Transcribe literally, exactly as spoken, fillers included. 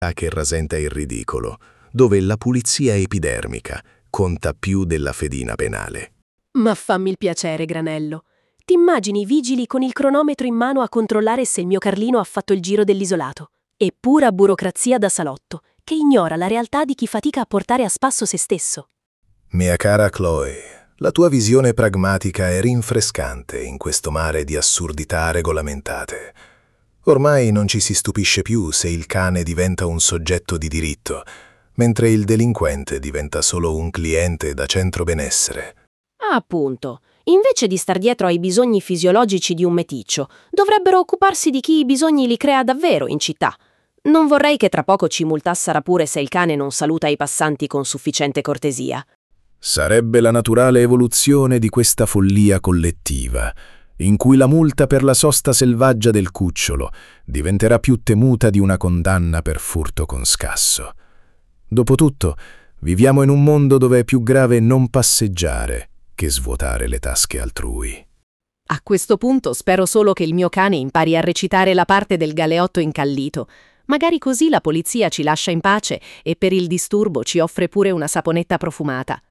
che rasenta il ridicolo, dove la pulizia epidermica conta più della fedina penale. Ma fammi il piacere, Granello. Ti immagini i vigili con il cronometro in mano a controllare se il mio Carlino ha fatto il giro dell'isolato? E pura burocrazia da salotto, che ignora la realtà di chi fatica a portare a spasso se stesso. Mia cara Chloe, la tua visione pragmatica è rinfrescante in questo mare di assurdità regolamentate. Ormai non ci si stupisce più se il cane diventa un soggetto di diritto, mentre il delinquente diventa solo un cliente da centro benessere. Ah, appunto. Invece di star dietro ai bisogni fisiologici di un meticcio, dovrebbero occuparsi di chi i bisogni li crea davvero in città. Non vorrei che tra poco ci multassero pure se il cane non saluta i passanti con sufficiente cortesia. Sarebbe la naturale evoluzione di questa follia collettiva, in cui la multa per la sosta selvaggia del cucciolo diventerà più temuta di una condanna per furto con scasso. Dopotutto, viviamo in un mondo dove è più grave non passeggiare che svuotare le tasche altrui. A questo punto spero solo che il mio cane impari a recitare la parte del galeotto incallito. Magari così la polizia ci lascia in pace e per il disturbo ci offre pure una saponetta profumata.